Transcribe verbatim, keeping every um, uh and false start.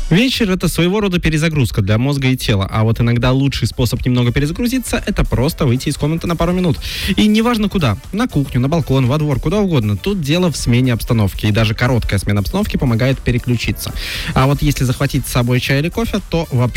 Вечер — это своего рода перезагрузка для мозга и тела, а вот иногда лучший способ немного перезагрузиться — это просто выйти из комнаты на пару минут. И неважно куда — на кухню, на балкон, во двор, куда угодно. Тут дело в смене обстановки, и даже короткая смена обстановки помогает переключиться. А вот если захватить с собой чай или кофе, то вообще